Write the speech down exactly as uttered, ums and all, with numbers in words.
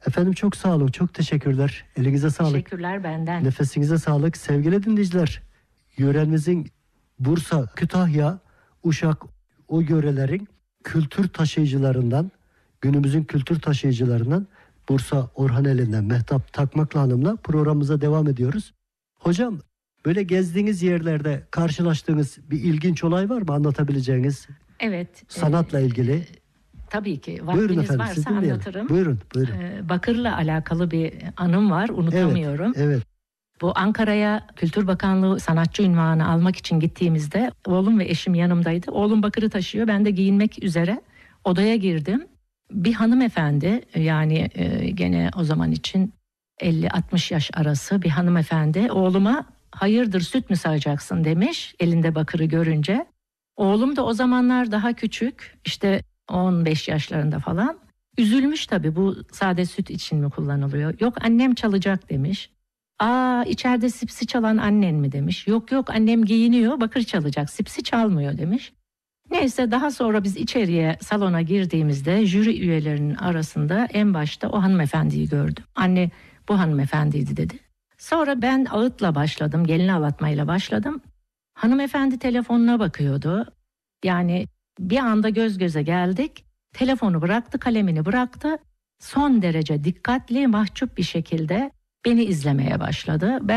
Efendim çok sağ olun, çok teşekkürler. Elinize sağlık. Teşekkürler benden. Nefesinize sağlık. Sevgili dinleyiciler, yöremizin Bursa, Kütahya, Uşak, o yörelerin kültür taşıyıcılarından, günümüzün kültür taşıyıcılarından Bursa Orhaneli'nden Mehtap Takmaklı Hanım'la programımıza devam ediyoruz. Hocam, böyle gezdiğiniz yerlerde karşılaştığınız bir ilginç olay var mı anlatabileceğiniz? Evet. Sanatla e, ilgili. Tabii ki. Buyurun Vaktiniz efendim, siz varsa dinleyelim. anlatırım. Buyurun, buyurun. E, Bakır'la alakalı bir anım var. Unutamıyorum. Evet, evet. Bu Ankara'ya Kültür Bakanlığı sanatçı unvanı almak için gittiğimizde oğlum ve eşim yanımdaydı. Oğlum bakırı taşıyor. Ben de giyinmek üzere odaya girdim. Bir hanımefendi, yani e, gene o zaman için elli altmış yaş arası bir hanımefendi oğluma hayırdır süt mü sağacaksın demiş elinde bakırı görünce. Oğlum da o zamanlar daha küçük, işte on beş yaşlarında falan. Üzülmüş tabii, bu sade süt için mi kullanılıyor? Yok, annem çalacak demiş. Aa, içeride sipsi çalan annen mi demiş. Yok yok, annem giyiniyor, bakır çalacak, sipsi çalmıyor demiş. Neyse, daha sonra biz içeriye, salona girdiğimizde jüri üyelerinin arasında en başta o hanımefendiyi gördüm. Anne bu hanımefendiydi dedi. Sonra ben ağıtla başladım, gelin ağlatmayla başladım. Hanımefendi telefonuna bakıyordu. Yani bir anda göz göze geldik. Telefonu bıraktı, kalemini bıraktı. Son derece dikkatli, mahcup bir şekilde beni izlemeye başladı. Ben